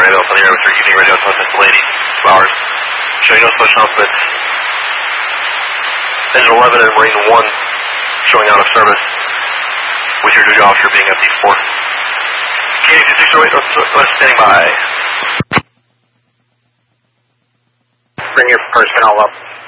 ambulance on the air with your evening radio announcement, lady, 2 hours. Showing no special announcements. Engine 11 and Marine 1 showing out of service with your duty officer being at D4. KD 2608 Northwest standing by. Bring your personnel up.